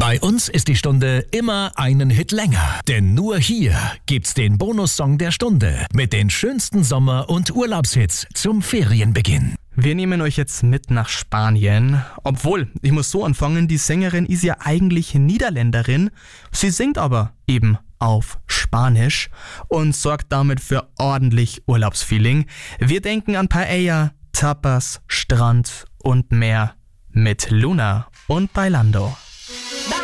Bei uns ist die Stunde immer einen Hit länger, denn nur hier gibt's den Bonussong der Stunde mit den schönsten Sommer- und Urlaubshits zum Ferienbeginn. Wir nehmen euch jetzt mit nach Spanien. Obwohl, ich muss so anfangen, die Sängerin ist ja eigentlich Niederländerin. Sie singt aber eben auf Spanisch und sorgt damit für ordentlich Urlaubsfeeling. Wir denken an Paella, Tapas, Strand und mehr mit Luna und Bailando.